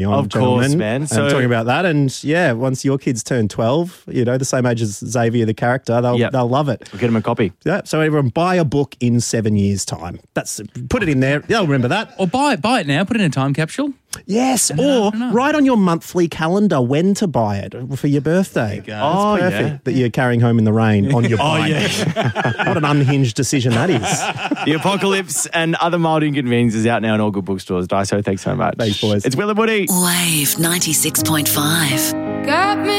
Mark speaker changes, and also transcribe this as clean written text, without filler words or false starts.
Speaker 1: Of course, man.
Speaker 2: So, talking about that, and yeah, once your kids turn 12, the same age as Xavier, the character, they'll love it.
Speaker 1: We'll get them a copy.
Speaker 2: Yeah, so everyone buy a book in 7 years' time. Put it in there. They'll remember that.
Speaker 3: Or buy it now. Put it in a time capsule.
Speaker 2: Yes, or write on your monthly calendar when to buy it for your birthday.
Speaker 1: That's
Speaker 2: perfect that you're carrying home in the rain on your bike. What an unhinged decision that is.
Speaker 1: The Apocalypse and Other Mild Inconveniences out now in all good bookstores. Daiso, thanks so much.
Speaker 2: Thanks, boys.
Speaker 1: It's Will and Woody.
Speaker 4: Wave 96.5. Got me